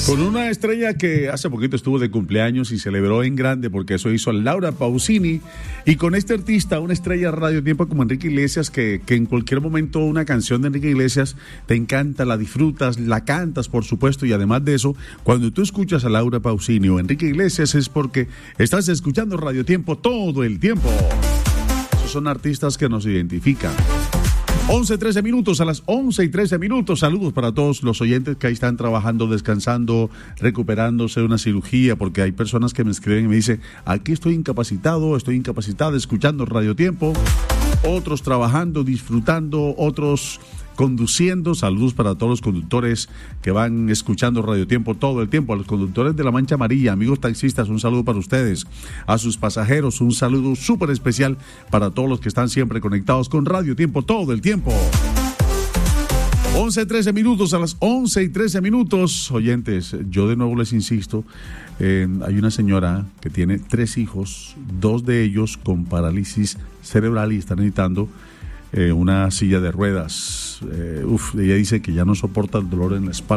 Con una estrella que hace poquito estuvo de cumpleaños y celebró en grande, porque eso hizo Laura Pausini, y con este artista, una estrella Radio Tiempo como Enrique Iglesias, que en cualquier momento una canción de Enrique Iglesias te encanta, la disfrutas, la cantas, por supuesto, y además de eso, cuando tú escuchas a Laura Pausini o Enrique Iglesias es porque estás escuchando Radio Tiempo todo el tiempo. Esos son artistas que nos identifican. 11:13 minutos, a las 11:13 minutos. Saludos para todos los oyentes que ahí están trabajando, descansando, recuperándose de una cirugía, porque hay personas que me escriben y me dicen, aquí estoy incapacitada, escuchando Radio Tiempo. Otros trabajando, disfrutando, otros conduciendo. Saludos para todos los conductores que van escuchando Radio Tiempo todo el tiempo. A los conductores de la Mancha Amarilla, amigos taxistas, un saludo para ustedes. A sus pasajeros, un saludo súper especial para todos los que están siempre conectados con Radio Tiempo todo el tiempo. 11:13 minutos, a las 11:13 minutos. Oyentes, yo de nuevo les insisto, hay una señora que tiene 3 hijos, 2 de ellos con parálisis cerebral y están necesitando una silla de ruedas. Ella dice que ya no soporta el dolor en la espalda.